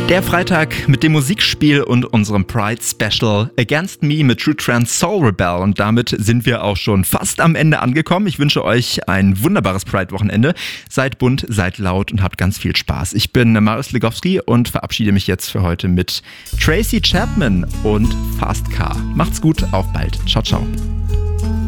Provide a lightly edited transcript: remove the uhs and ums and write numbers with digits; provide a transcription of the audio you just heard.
Der Freitag mit dem Musikspiel und unserem Pride-Special Against Me mit True Trans Soul Rebel. Und damit sind wir auch schon fast am Ende angekommen. Ich wünsche euch ein wunderbares Pride-Wochenende. Seid bunt, seid laut und habt ganz viel Spaß. Ich bin Marius Legowski und verabschiede mich jetzt für heute mit Tracy Chapman und Fast Car. Macht's gut, auf bald. Ciao, ciao.